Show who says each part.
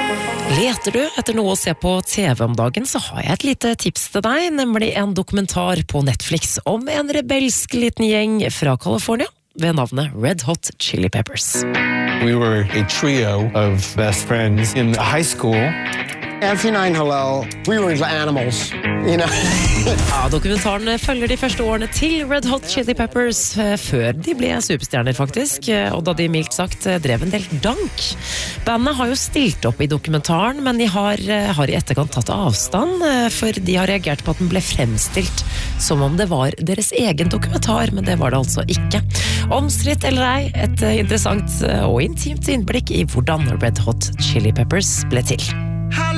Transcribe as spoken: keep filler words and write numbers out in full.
Speaker 1: Leter du etter noe å se på T V om dagen, så har jeg et lite tips til deg, nemlig en dokumentar på Netflix om en rebelsk liten gjeng fra California ved navnet Red Hot Chili Peppers.
Speaker 2: We were a trio of best friends in high school.
Speaker 3: Anthony and Hillel, we were into animals, you know.
Speaker 1: Ja, dokumentaren følger de første årene til Red Hot Chili Peppers, før de ble superstjerner faktisk, og da de mildt sagt drev en del dank. Bandet har jo stilt opp i dokumentaren, men de har, har i etterkant tatt avstand, for de har reagert på at den ble fremstilt som om det var deres egen dokumentar, men det var det altså ikke. Omstridt eller ei, et interessant og intimt innblikk i hvordan Red Hot Chili Peppers ble til.